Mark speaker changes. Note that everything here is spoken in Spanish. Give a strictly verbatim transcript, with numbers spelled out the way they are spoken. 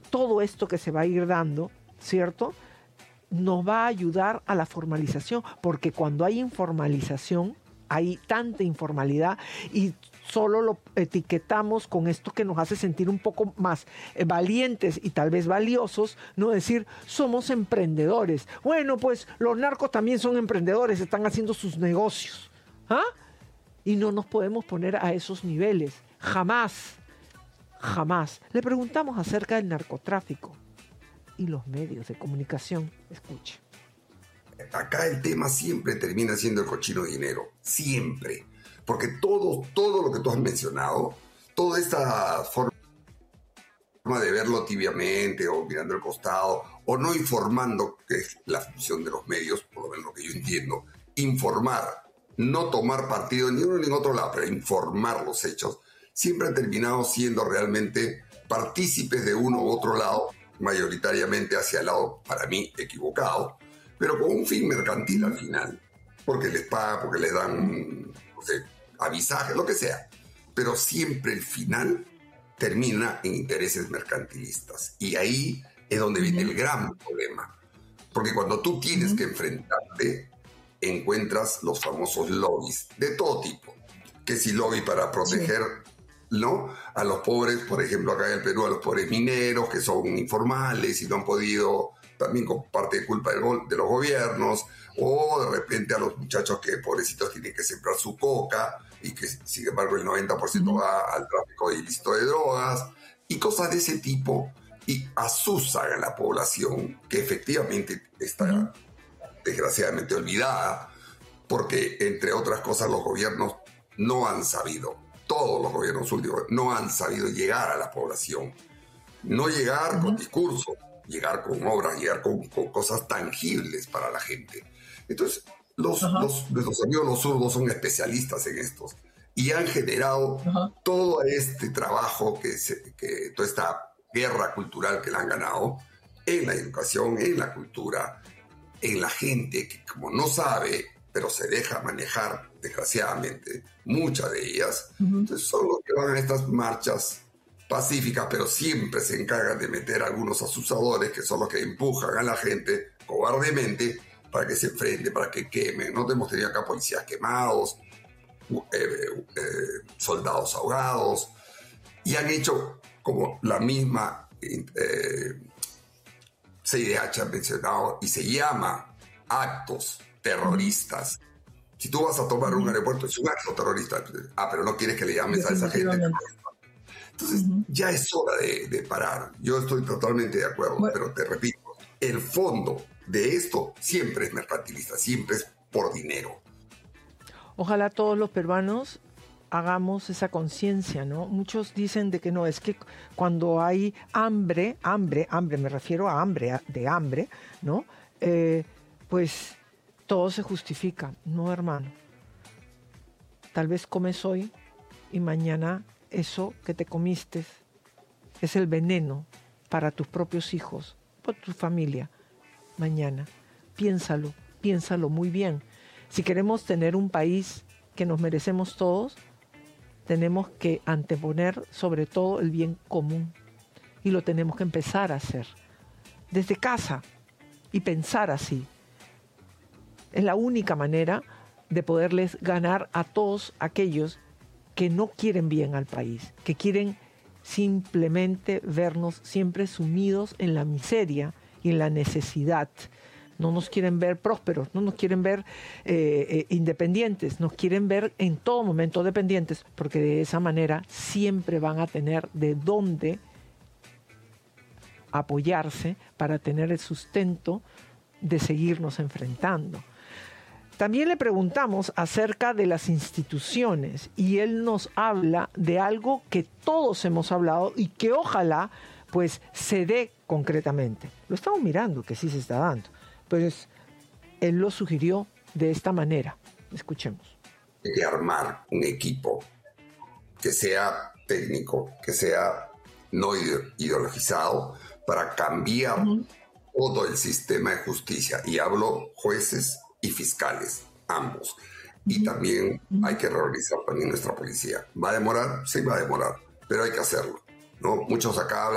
Speaker 1: todo esto que se va a ir dando, ¿cierto?, nos va a ayudar a la formalización, porque cuando hay informalización, hay tanta informalidad y solo lo etiquetamos con esto que nos hace sentir un poco más eh, valientes y tal vez valiosos, no decir, somos emprendedores. Bueno, pues los narcos también son emprendedores, están haciendo sus negocios. ¿Ah? Y no nos podemos poner a esos niveles, jamás, jamás. Le preguntamos acerca del narcotráfico y los medios de comunicación. Escuche.
Speaker 2: Acá el tema siempre termina siendo el cochino dinero, siempre. Porque todo, todo lo que tú has mencionado, toda esta forma de verlo tibiamente o mirando al costado o no informando, que es la función de los medios, por lo menos lo que yo entiendo, informar, no tomar partido ni uno ni en otro lado, pero informar los hechos, siempre han terminado siendo realmente partícipes de uno u otro lado, mayoritariamente hacia el lado, para mí, equivocado, pero con un fin mercantil al final, porque les pagan, porque les dan, no sé, avisaje, lo que sea, pero siempre el final termina en intereses mercantilistas, y ahí es donde viene el gran problema, porque cuando tú tienes que enfrentarte, encuentras los famosos lobbies de todo tipo, que si lobby para proteger, ¿no?, a los pobres, por ejemplo, acá en el Perú, a los pobres mineros que son informales y no han podido, también con parte de culpa del gol, de los gobiernos, o de repente a los muchachos que pobrecitos tienen que sembrar su coca y que sin embargo el noventa por ciento va al tráfico ilícito de drogas y cosas de ese tipo, y asusan a la población que efectivamente está desgraciadamente olvidada, porque entre otras cosas los gobiernos no han sabido, todos los gobiernos últimos no han sabido llegar a la población, no llegar uh-huh. con discursos, llegar con obras, llegar con, con cosas tangibles para la gente. Entonces los, uh-huh. los, nuestros amigos los zurdos son especialistas en estos y han generado uh-huh. todo este trabajo, que, se, que toda esta guerra cultural que la han ganado en la educación, en la cultura, en la gente que como no sabe, pero se deja manejar, desgraciadamente, muchas de ellas. Uh-huh. Entonces son los que van a estas marchas pacíficas, pero siempre se encargan de meter a algunos asusadores, que son los que empujan a la gente cobardemente para que se enfrente, para que quemen. No hemos tenido acá policías quemados, eh, eh, soldados ahogados, y han hecho como la misma eh, C I D H ha mencionado, y se llama actos terroristas. Si tú vas a tomar un aeropuerto, es un acto terrorista. Ah, pero no quieres que le llames a esa gente. Entonces, uh-huh. ya es hora de, de parar. Yo estoy totalmente de acuerdo, bueno. pero te repito, el fondo de esto siempre es mercantilista, siempre es por dinero.
Speaker 1: Ojalá todos los peruanos hagamos esa conciencia, ¿no? Muchos dicen de que no, es que cuando hay hambre, hambre, hambre, me refiero a hambre, de hambre, ¿no? Eh, pues todo se justifica. No, hermano. Tal vez comes hoy y mañana eso que te comiste es el veneno para tus propios hijos, para tu familia. Mañana. Piénsalo, piénsalo muy bien. Si queremos tener un país que nos merecemos todos, tenemos que anteponer sobre todo el bien común. Y lo tenemos que empezar a hacer desde casa y pensar así. Es la única manera de poderles ganar a todos aquellos que no quieren bien al país, que quieren simplemente vernos siempre sumidos en la miseria y en la necesidad. No nos quieren ver prósperos, no nos quieren ver eh, eh, independientes, nos quieren ver en todo momento dependientes, porque de esa manera siempre van a tener de dónde apoyarse para tener el sustento de seguirnos enfrentando. También le preguntamos acerca de las instituciones y él nos habla de algo que todos hemos hablado y que ojalá pues se dé concretamente. Lo estamos mirando que sí se está dando. Pues él lo sugirió de esta manera. Escuchemos.
Speaker 2: Hay que armar un equipo que sea técnico, que sea no ideologizado, para cambiar uh-huh. todo el sistema de justicia. Y hablo jueces y fiscales, ambos. Y uh-huh. también uh-huh. hay que reorganizar también nuestra policía. ¿Va a demorar? Sí, va a demorar, pero hay que hacerlo, ¿no? Muchos acá hablan